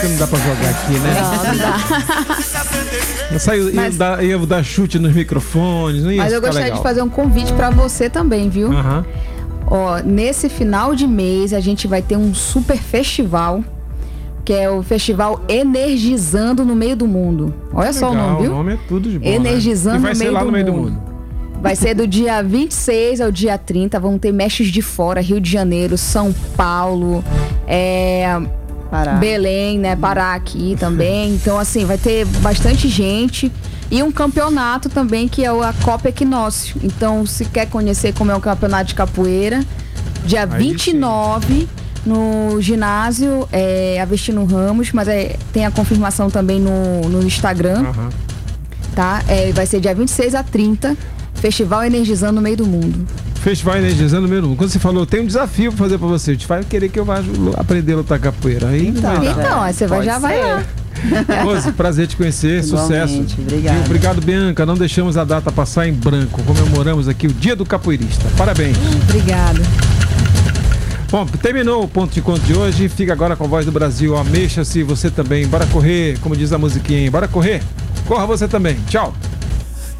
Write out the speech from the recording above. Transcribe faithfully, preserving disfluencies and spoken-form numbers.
Não dá pra jogar aqui, né? Não, não dá. Não saiu, Mas- ia, dar, ia dar chute nos microfones, não ia Mas eu ficar gostaria legal. de fazer um convite pra você também, viu? Aham. Ó, nesse final de mês a gente vai ter um super festival, que é o festival Energizando no Meio do Mundo. Olha só o Legal, nome, viu? O nome é tudo de bom, Energizando né? E vai no ser meio lá do no meio do mundo. mundo. Vai ser do dia vinte e seis ao dia trinta. Vão ter mestres de fora, Rio de Janeiro, São Paulo, é, Pará. Belém, né? Pará aqui também. Então, assim, vai ter bastante gente. E um campeonato também, que é a Copa Equinócio. Então, se quer conhecer como é o campeonato de capoeira, dia Aí vinte e nove, no ginásio é, Avestino Ramos, mas é, tem a confirmação também no, no Instagram, Aham. tá? É, vai ser dia vinte e seis a trinta, Festival Energizando no Meio do Mundo. Festival Energizando no Meio do Mundo. Quando você falou, tem um desafio pra fazer pra você. A gente vai querer que eu vá lu- aprender a lutar capoeira. Aí não vai dar. Então, aí você vai, Pode já vai ser. lá. Rose, prazer te conhecer, sucesso. Igualmente, obrigada. E obrigado, Bianca. Não deixamos a data passar em branco. Comemoramos aqui o Dia do Capoeirista. Parabéns. Obrigada. Bom, terminou o ponto de encontro de hoje. Fica agora com a Voz do Brasil. Amexa-se você também. Bora correr, como diz a musiquinha. Bora correr? Corra você também. Tchau.